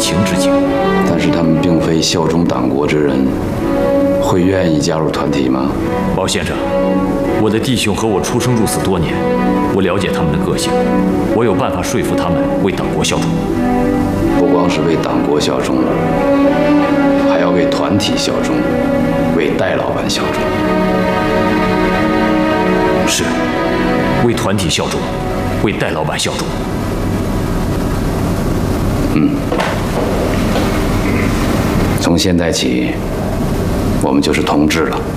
情之景。 但是他们并非效忠党国之人，会愿意加入团体吗？ 包先生，我的弟兄和我出生入死多年，我了解他们的个性，我有办法说服他们为党国效忠。 不光是为党国效忠，还要为团体效忠，为戴老板效忠。 是，为团体效忠，为戴老板效忠。 从现在起，我们就是同志了。